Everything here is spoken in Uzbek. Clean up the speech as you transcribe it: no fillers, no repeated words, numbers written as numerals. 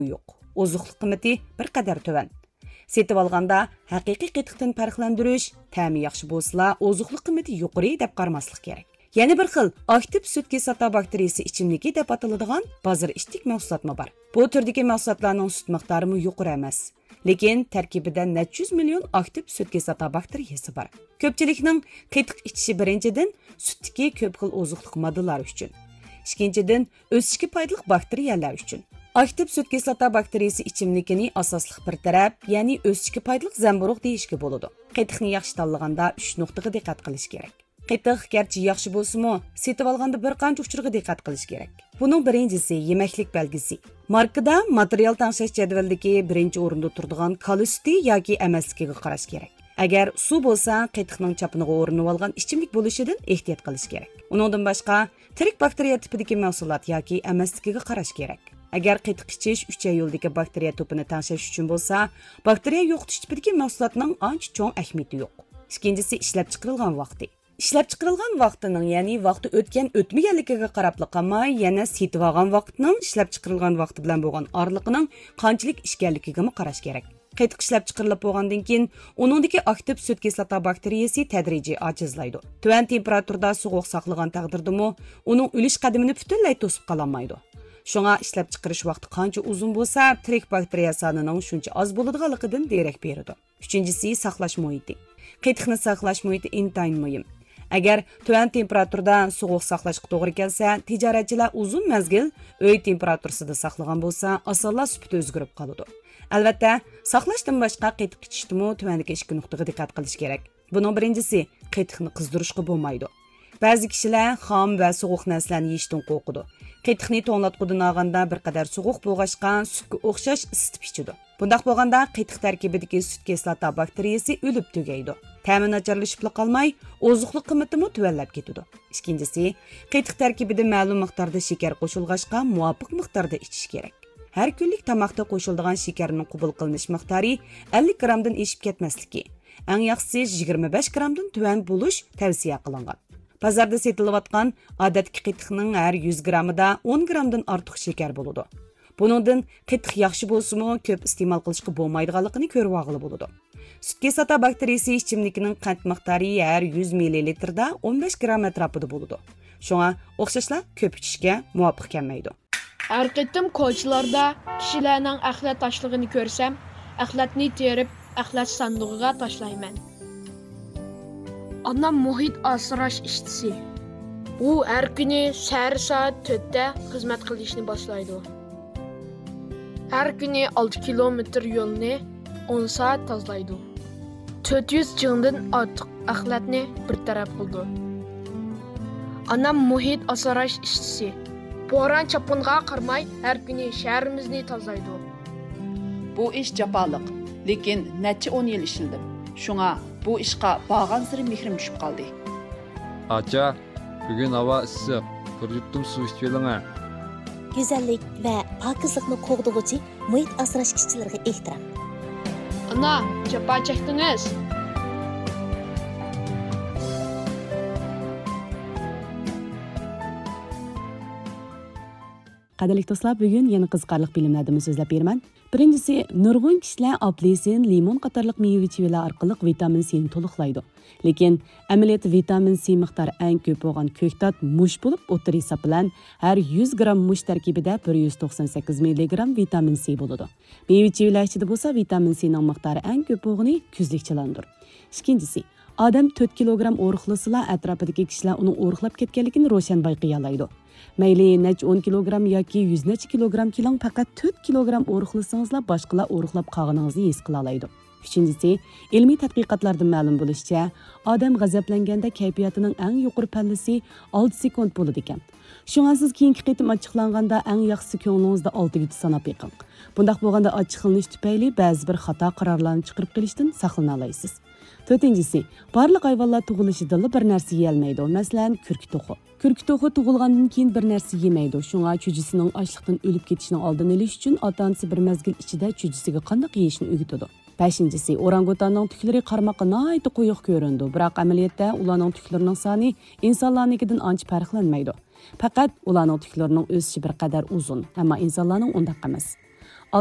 yo'q. Ozuqliq qiymati bir qadar tuvan. Setib olganda haqiqiy qetiqdan farqlantirish, ta'mi yaxshi bo'lsa, ozuqliq qiymati yuqori deb qaramaslik kerak. Yana bir xil aktiv sut kislota bakteriyasi ichimligi deb ataladigan bozor ishtik mahsulotmi bor. Bu turdagi mahsulotlarning sut miqdori yuqori emas, lekin tarkibida necha yuz million aktiv sut kislota bakteriyasi bor. Ko'pchilikning qetiq ichishi birinchidan sutdagi ko'p xil ozuqliq moddalar uchun, ikkinchidan o'sishga foydali bakteriyalar uchun. Aktiv sut kislota bakteriyasi ichimlikini asosli bir taraf, ya'ni o'sishga foydali zamburug' deyishga bo'ladi. Qetiqni yaxshi tanlaganda 3 nuqtaga diqqat qilish kerak. Qetiq garchi yaxshi bo'lsa-mu, setib olganda bir qancha uchurga diqqat qilish kerak. Buning birinchisi yemaklik belgisi. Markada material tangshish jadvaldagi birinchi o'rinda turadigan kalsiy yoki emasligiga qarash kerak. Agar suv bo'lsa, qetiqning chapiniga o'rinib olgan ichimlik bo'lishidan ehtiyot qilish kerak. Uningdan boshqa tirik bakteriya tipidagi mahsulot yoki emasligiga qarash kerak. Agar qetiq ichish 3 yo'ldagi bakteriya to'pini tangshish uchun bo'lsa, bakteriya yo'qotish tipidagi mahsulotning ancha cho'ng ahamiyati yo'q. Ikkinchisi ishlab chiqarilgan vaqti. Ishlab chiqarilgan vaqtining, ya'ni vaqti o'tgan o'tmaganligiga qarab qolmay, yana setib olgan vaqtning ishlab chiqarilgan vaqti bilan bo'lgan oraliqining qanchalik ishganligiga qarash kerak. Qetiq ishlab chiqarilib bo'lgandan keyin uningdagi aktiv sut kislota bakteriyasi tadrijiy ojizlaydi. Tuvan temperaturada sovuq saqlagan taqdirdami, uning o'lish qadamini butunlay to'sib qololmaydi. Shunga ishlab chiqarish vaqti qancha uzun bo'lsa, tirik bakteriya sonining shuncha oz bo'ladiganligidan derak beradi. Uchinchisi saqlash muhiti. Qetiqni saqlash muhiti intayin muhim. Agar tuvan temperaturada sovuq saqlashga to'g'ri kelsa, tijoratchilar uzun mazgil uy temperaturasida saqlagan bo'lsa, osonla sifati o'zgarib qoladi. Albatta, saqlashdan boshqa qetiq ichishda tuvandagi 2 nuqtaga diqqat qilish kerak. Buning birinchisi, qetiqni qizdirishga bo'lmaydi. Ba'zi kishilar xom va sovuq narsalarni yeyishdan qo'rqadi. Qetiqni to'nglatqudan olganda bir qadar sovuq bo'lg'achqa sutga o'xshash isitib ichidi. Bundaq bo'lganda qetiq tarkibidagi sut kislota bakteriyasi o'lib tugaydi. Ta'mi nacharlashib qolmay, ozuqliq qiymatimi tuvanlab ketadi. Ikkinchisi, qetiq tarkibida ma'lum miqdorda shakar qo'shilg'achqa muvofiq miqdorda ichish kerak. Har kunlik tomoqda qo'shiladigan shakarning qabul qilinish miqdori 50 gramdan eshib ketmasligi, eng yaxshisi 25 gramdan tuvan bo'lish tavsiya qilingan. Bozorda setilayotgan odatki qetiqning har 100 gramida 10 gramdan ortiq shakar bo'ladi. Buningdan qetiq yaxshi bo'lsa-mu, ko'p iste'mol qilishga bo'lmaydiganligini ko'rib olg'ili bo'ladi. Sut kislota bakteriyasi ichimligining qand miqdori har 100 ml da 15 gram atrofida bo'ladi. Shunga o'xshashlar ko'p ichishga muvofiq kelmaydi. Har qitim ko'chalarda kishilarning axlat tashlig'ini ko'rsam, axlatni terib, axlat sandig'iga tashlayman. Anam muhit asrash ishtisi. U har kuni sahar soat 4 da xizmat qilishni boshlaydi. Har kuni 6 kilometr yo'lni 10 soat tozalaydi. 400 jingdan ortiq axlatni bir taraf qildi. Anam muhit asrash ishtisi. Bo'ron chapinga qarmay har kuni shahrimizni tozalaydi. Bu ish jafoliq, lekin necha 10 yil ishildim. Shunga bu ishqa bag'an siri mehrim tushib qoldi. Acha, bugun havo issiq. Bir yuttum suv ichib oling. Go'zallik va pokizlikni qo'g'dug'uchi muhit asrash ishchilariga ehtirom. Ana, jafo chekdingiz. Qadrli do'stlar, bugun yana qiziqarli bilimlarni so'zlab beraman. Birinchisi, nurg'un kishilar apelsin, limon qatorliq meva-chevalar orqali vitamin C ni to'liqlaydi. Lekin amaliyotda vitamin C miqdori eng ko'p bo'lgan ko'ktat mush bo'lib, o'tir hisob bilan har 100 gram mush tarkibida 198 mg vitamin C bo'ladi. Meva-chevalar ichida bo'lsa, vitamin C ning miqdori eng ko'p bo'lgani kuzlik chilandir. Ikkinchisi, odam 4 kilogram o'riqlasila, atrofidagi kishilar uning o'riqlab ketganligini ro'shan bayqay oladi. Mayli nech 10 kilogram yoki 100 necha kilogram kilang faqat 4 kilogram o'riqlasangizlar boshqalar o'riqlab qolganingizni his qila oladi. Uchinchisi, ilmiy tadqiqotlardan ma'lum bo'lishicha, odam g'azablanganda kayfiyatining eng yuqori pallasi 6 sekund bo'ladi ekan. Shunga siz keyingi qitim ochiqlanganda eng yaxshisi ko'nglingizda 6 gacha sanab yiqing. Bundaq bo'lganda ochiqlanish tufayli ba'zi bir xato qarorlarni chiqarib qilishdan saqlana olasiz. To'rtinchisi, barliq hayvonlar tug'ilishida bir narsa yeyolmaydi. Masalan, kurk to'qi. Kurk to'qi tug'ilgandan keyin bir narsa yemaydi. Shunga chujisining ochliqdan o'lib ketishining oldini olish uchun ota-onasi bir mazgil ichida chujisiga qanday yeyishni o'rgatadi. Beshinchisi, orangutanning tuklari qarmoqqa nihoyat quyuq ko'rindi, biroq amaliyotda ularning tuklarining soni insonlarnikidan ancha farqlanmaydi. Faqat ularning tuklarining o'sishi bir qadar uzun, ammo insonlarning undaq emas.